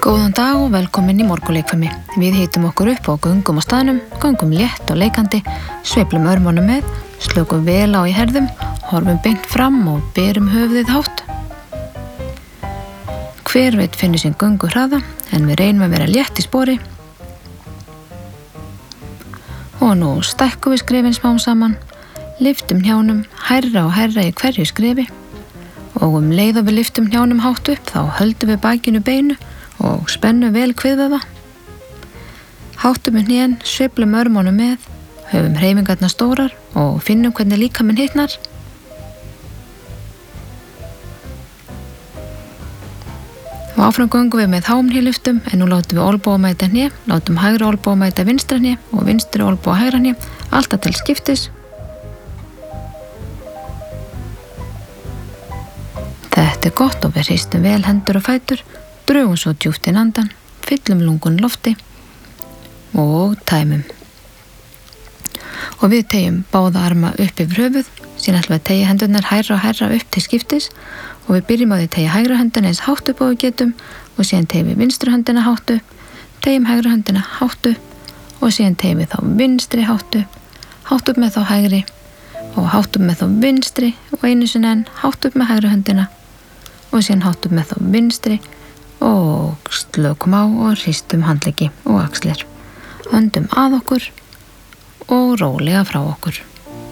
Góðan dag og velkomin í morgunleikfimi. Við heitum okkur upp og göngum á staðnum, göngum létt og leikandi, sveiflum örmunum með, slökum vel á í herðum, horfum beint fram og berum höfuðið hátt. Hver veit finnur sinn göngu hraða, en við reynum að vera létt í spori. Og nú stækkum við skrefin smám saman, lyftum hnjánum hærra og hærra í hverju skrefi og leið og við lyftum hnjánum hátt upp þá höldum við bakinu beinu og spennum vel kviðvöðva. Háttum við hnén, sveiflum örmunum með, höfum hreyfingarnar stórar og finnum hvernig líkaminn hitnar. Og áfram göngum við með hámhnélyftum en nú látum við olnboga mæta hné, látum hægri olnboga mæta vinstra hné og vinstri olnboga hægra hné, alltaf til skiptis. Þetta gott og við hristum vel hendur og fætur, drögum svo djúpt inn andan, fyllum lungun lofti og tæmum. Og við teygjum báða arma upp yfir höfuð, síðan ætlum við að teygja hendurnar hærra og hærra upp til skiptis og við byrjum á því að teygja hægra höndina eins hátt upp og við getum og síðan teygjum við vinstri höndina hátt upp, teygjum hægra höndina hátt upp og síðan teygjum við þá vinstri hátt upp með þá hægri og hátt upp með þá vinstri og einu sinni enn hátt upp með hægra höndina og síðan hátt upp með þá vinstri og slökum á og hristum handleggi og axlir. Öndum að okkur og rólega frá okkur.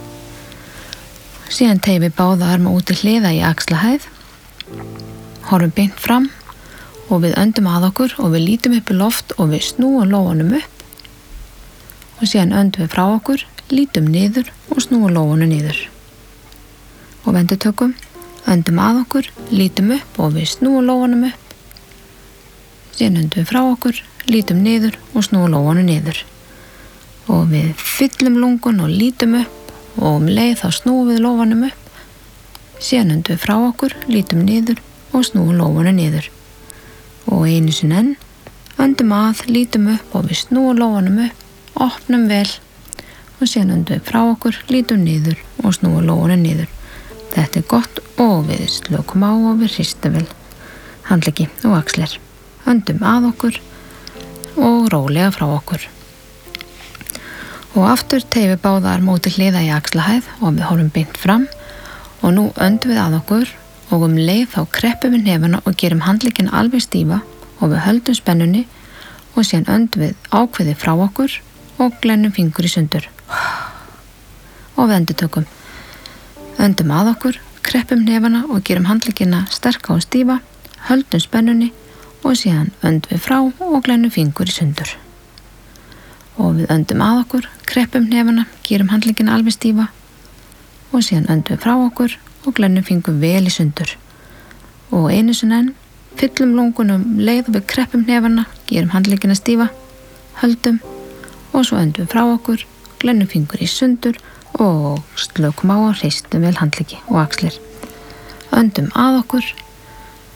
Síðan teygjum við báða arma út til hliða í axlahæð, horfum beint fram og við öndum að okkur og við lítum upp í loft og við snúum lófanum upp og síðan öndum við frá okkur, lítum niður og snúum lófanum niður. Og við endurtökum, öndum að okkur, lítum upp og við snúum lófanum upp. Síðan öndum við frá okkur, lítum niður og snúum lófanum niður. Og við fyllum lungun og lítum upp og leið þá snúum við lófanum upp. Síðan öndum við frá okkur, lítum niður og snúum lófanum niður. Og einu sinni enn, öndum að, lítum upp og við snúum lófanum upp, opnum vel og síðan öndum við frá okkur, lítum niður og snúum lófanum niður. Þetta gott og við slökum á og við hristum vel handleggi og axlir. Öndum að okkur og rólega frá okkur. Og aftur teygjum við báða arma út til hliða í axlahæð og við horfum beint fram og nú öndum við að okkur og leið þá kreppum við hnefana og gerum handlegginn alveg stífa og við höldum spennunni og síðan öndum við ákveðið frá okkur og glennum fingur í sundur. Og við endurtökum. Öndum að okkur, kreppum hnefana og gerum handleggina sterka og stífa, höldum spennunni og síðan öndum við frá og glennum fingur í sundur. Og við öndum að okkur, kreppum hnefana, gerum handleggina alveg stífa og síðan öndum við frá okkur og glennum fingur vel í sundur. Og einu sinni enn, fyllum lungunum leið og við kreppum hnefana, gerum handleggina stífa, höldum og svo öndum við frá okkur, glennum fingur í sundur og slökum á og hristum vel handleggi og axlir. Öndum að okkur,